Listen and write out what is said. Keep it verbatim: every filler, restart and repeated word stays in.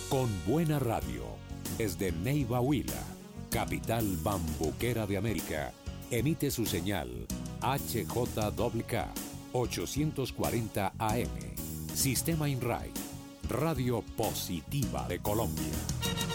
Con buena radio, desde Neiva Huila, capital bambuquera de América, emite su señal H J K K ochocientos cuarenta A M, Sistema INRAI, Radio Positiva de Colombia.